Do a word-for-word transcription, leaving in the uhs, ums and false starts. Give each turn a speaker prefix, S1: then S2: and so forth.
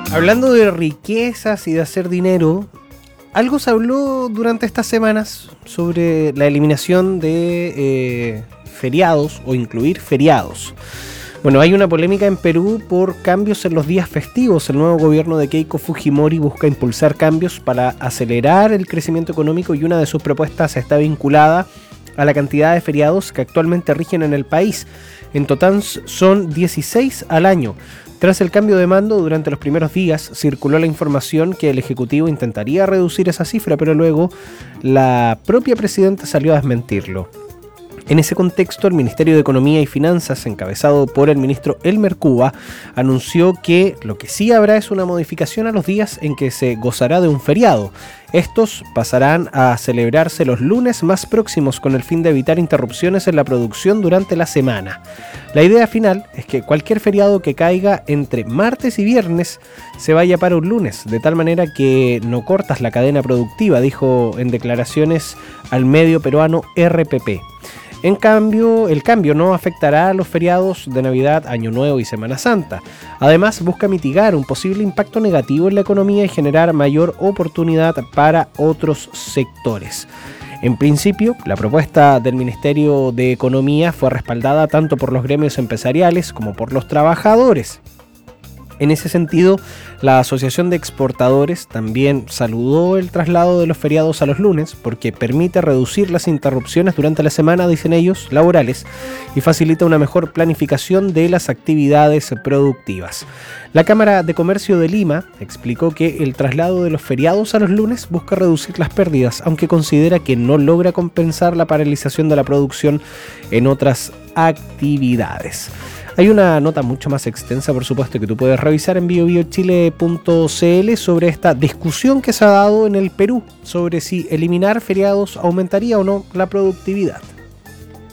S1: Hablando de riquezas y de hacer dinero, algo se habló durante estas semanas sobre la eliminación de eh, feriados o incluir feriados. Bueno, hay una polémica en Perú por cambios en los días festivos. El nuevo gobierno de Keiko Fujimori busca impulsar cambios para acelerar el crecimiento económico y una de sus propuestas está vinculada a la cantidad de feriados que actualmente rigen en el país. En total son dieciséis al año. Tras el cambio de mando, durante los primeros días circuló la información que el Ejecutivo intentaría reducir esa cifra, pero luego la propia presidenta salió a desmentirlo. En ese contexto, el Ministerio de Economía y Finanzas, encabezado por el ministro Elmer Cuba, anunció que lo que sí habrá es una modificación a los días en que se gozará de un feriado. Estos pasarán a celebrarse los lunes más próximos con el fin de evitar interrupciones en la producción durante la semana. La idea final es que cualquier feriado que caiga entre martes y viernes se vaya para un lunes, de tal manera que no cortas la cadena productiva, dijo en declaraciones al medio peruano R P P. En cambio, el cambio no afectará a los feriados de Navidad, Año Nuevo y Semana Santa. Además, busca mitigar un posible impacto negativo en la economía y generar mayor oportunidad para otros sectores. En principio, la propuesta del Ministerio de Economía fue respaldada tanto por los gremios empresariales como por los trabajadores. En ese sentido, la Asociación de Exportadores también saludó el traslado de los feriados a los lunes porque permite reducir las interrupciones durante la semana, dicen ellos, laborales y facilita una mejor planificación de las actividades productivas. La Cámara de Comercio de Lima explicó que el traslado de los feriados a los lunes busca reducir las pérdidas, aunque considera que no logra compensar la paralización de la producción en otras actividades. Hay una nota mucho más extensa, por supuesto, que tú puedes revisar en bio bio chile punto c l sobre esta discusión que se ha dado en el Perú sobre si eliminar feriados aumentaría o no la productividad.